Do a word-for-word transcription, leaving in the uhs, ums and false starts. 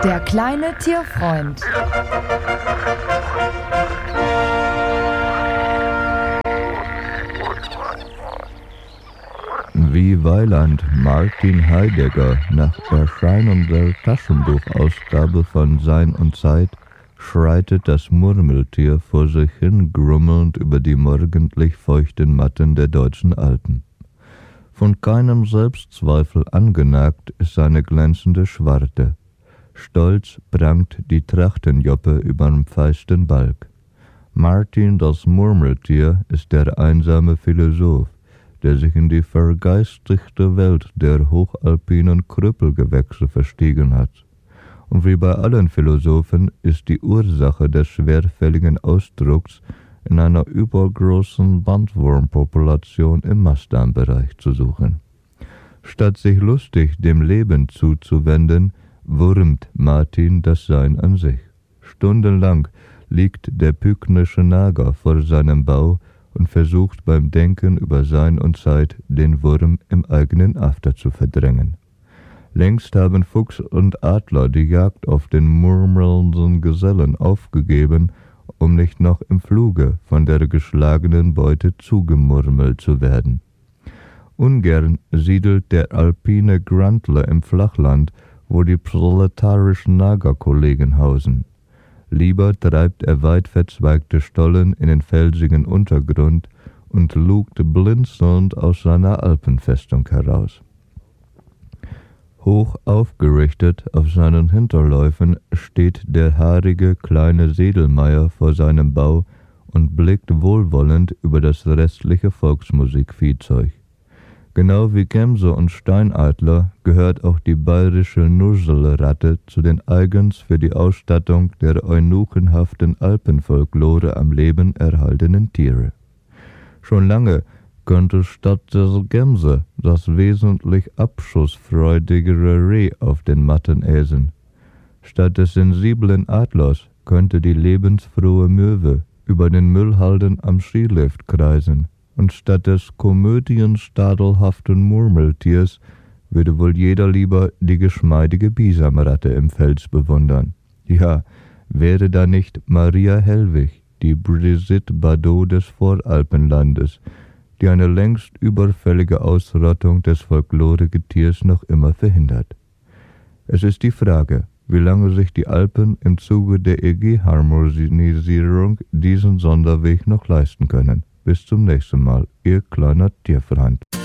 Der kleine Tierfreund. Wie Weiland Martin Heidegger nach Erscheinen der Taschenbuchausgabe von Sein und Zeit schreitet das Murmeltier vor sich hin grummelnd über die morgendlich feuchten Matten der deutschen Alpen. Von keinem Selbstzweifel angenagt ist seine glänzende Schwarte. Stolz prangt die Trachtenjoppe überm feisten Balg. Martin das Murmeltier ist der einsame Philosoph, der sich in die vergeistigte Welt der hochalpinen Krüppelgewächse verstiegen hat. Und wie bei allen Philosophen ist die Ursache des schwerfälligen Ausdrucks in einer übergroßen Bandwurmpopulation im Mastdarmbereich zu suchen. Statt sich lustig dem Leben zuzuwenden, wurmt Martin das Sein an sich. Stundenlang liegt der pyknische Nager vor seinem Bau und versucht beim Denken über Sein und Zeit den Wurm im eigenen After zu verdrängen. Längst haben Fuchs und Adler die Jagd auf den murmelnden Gesellen aufgegeben, um nicht noch im Fluge von der geschlagenen Beute zugemurmelt zu werden. Ungern siedelt der alpine Grandler im Flachland, wo die proletarischen Nagerkollegen hausen. Lieber treibt er weit verzweigte Stollen in den felsigen Untergrund und lugt blinzelnd aus seiner Alpenfestung heraus. Hoch aufgerichtet auf seinen Hinterläufen steht der haarige kleine Sedelmeier vor seinem Bau und blickt wohlwollend über das restliche Volksmusikviehzeug. Genau wie Gemse und Steinadler gehört auch die bayerische Nusselratte zu den eigens für die Ausstattung der eunuchenhaften Alpenfolklore am Leben erhaltenen Tiere. Schon lange könnte statt der Gemse das wesentlich abschussfreudigere Reh auf den Matten äsen. Statt des sensiblen Adlers könnte die lebensfrohe Möwe über den Müllhalden am Skilift kreisen, und statt des komödienstadelhaften Murmeltiers würde wohl jeder lieber die geschmeidige Bisamratte im Fels bewundern. Ja, wäre da nicht Maria Hellwig, die Brigitte Bardot des Voralpenlandes, die eine längst überfällige Ausrottung des Folkloregetiers noch immer verhindert. Es ist die Frage, wie lange sich die Alpen im Zuge der E G-Harmonisierung diesen Sonderweg noch leisten können. Bis zum nächsten Mal, Ihr kleiner Tierfreund.